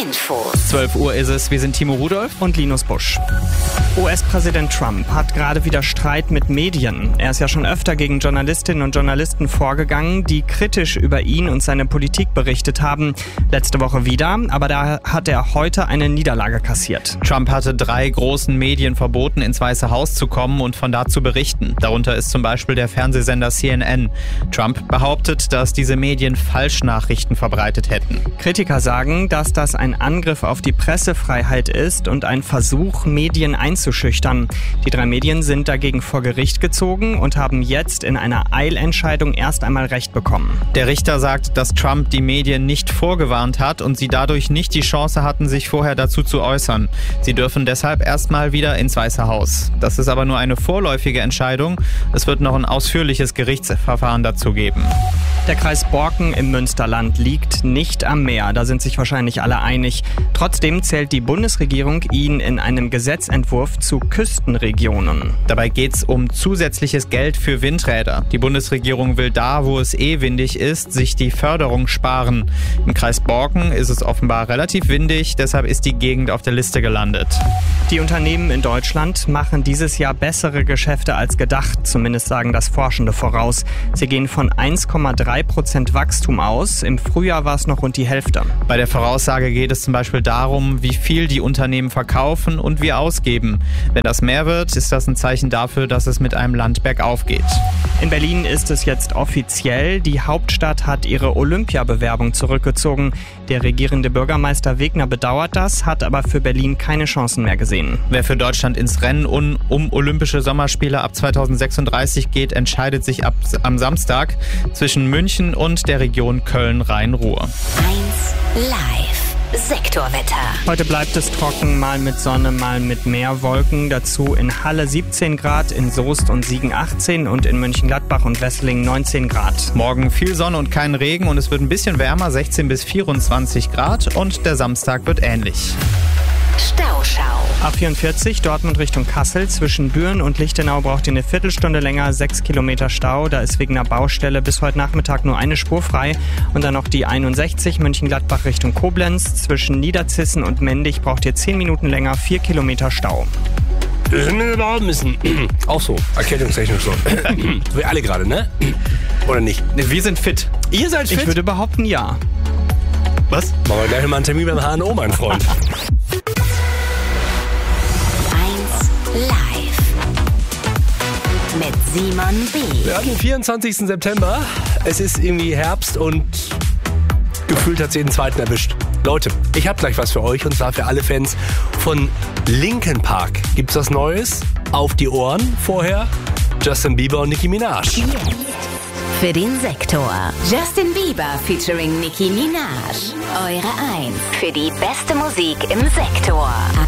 Infos. 12 Uhr ist es. Wir sind Timo Rudolph und Linus Busch. US-Präsident Trump hat gerade wieder Streit mit Medien. Er ist ja schon öfter gegen Journalistinnen und Journalisten vorgegangen, die kritisch über ihn und seine Politik berichtet haben. Letzte Woche wieder, aber da hat er heute eine Niederlage kassiert. Trump hatte 3 großen Medien verboten, ins Weiße Haus zu kommen und von da zu berichten. Darunter ist zum Beispiel der Fernsehsender CNN. Trump behauptet, dass diese Medien Falschnachrichten verbreitet hätten. Kritiker sagen, dass das ein Angriff auf die Pressefreiheit ist und ein Versuch, Medien einzuschüchtern. Die 3 Medien sind dagegen vor Gericht gezogen und haben jetzt in einer Eilentscheidung erst einmal Recht bekommen. Der Richter sagt, dass Trump die Medien nicht vorgewarnt hat und sie dadurch nicht die Chance hatten, sich vorher dazu zu äußern. Sie dürfen deshalb erstmal wieder ins Weiße Haus. Das ist aber nur eine vorläufige Entscheidung. Es wird noch ein ausführliches Gerichtsverfahren dazu geben. Der Kreis Borken im Münsterland liegt nicht am Meer, da sind sich wahrscheinlich alle einig. Trotzdem zählt die Bundesregierung ihn in einem Gesetzentwurf zu Küstenregionen. Dabei geht es um zusätzliches Geld für Windräder. Die Bundesregierung will da, wo es windig ist, sich die Förderung sparen. Im Kreis Borken ist es offenbar relativ windig, deshalb ist die Gegend auf der Liste gelandet. Die Unternehmen in Deutschland machen dieses Jahr bessere Geschäfte als gedacht, zumindest sagen das Forschende voraus. Sie gehen von 1,3% Wachstum aus. Im Frühjahr war es noch rund die Hälfte. Bei der Voraussage geht es zum Beispiel darum, wie viel die Unternehmen verkaufen und wie ausgeben. Wenn das mehr wird, ist das ein Zeichen dafür, dass es mit einem Land bergauf geht. In Berlin ist es jetzt offiziell. Die Hauptstadt hat ihre Olympiabewerbung zurückgezogen. Der regierende Bürgermeister Wegner bedauert das, hat aber für Berlin keine Chancen mehr gesehen. Wer für Deutschland ins Rennen um Olympische Sommerspiele ab 2036 geht, entscheidet sich am Samstag zwischen München und der Region Köln-Rhein-Ruhr. 1 Live. Sektorwetter. Heute bleibt es trocken, mal mit Sonne, mal mit mehr Wolken. Dazu in Halle 17 Grad, in Soest und Siegen 18 und in Mönchengladbach und Wesseling 19 Grad. Morgen viel Sonne und kein Regen und es wird ein bisschen wärmer, 16 bis 24 Grad und der Samstag wird ähnlich. Stauschau. A44 Dortmund Richtung Kassel. Zwischen Büren und Lichtenau braucht ihr eine Viertelstunde länger, 6 Kilometer Stau. Da ist wegen einer Baustelle bis heute Nachmittag nur eine Spur frei. Und dann noch die 61 Mönchengladbach Richtung Koblenz. Zwischen Niederzissen und Mendig braucht ihr 10 Minuten länger, 4 Kilometer Stau. Wir sind überhaupt müssen. Auch so, erkältungstechnisch so. Wir alle gerade, ne? Oder nicht? Wir sind fit. Ihr seid fit? Ich würde behaupten, ja. Was? Machen wir gleich mal einen Termin beim HNO, mein Freund. Live mit Simon B. Wir haben den 24. September. Es ist irgendwie Herbst und gefühlt hat es jeden zweiten erwischt. Leute, ich habe gleich was für euch und zwar für alle Fans von Linkin Park. Gibt's was Neues? Auf die Ohren. Vorher Justin Bieber und Nicki Minaj. Für den Sektor. Justin Bieber featuring Nicki Minaj. Eure 1 für die beste Musik im Sektor.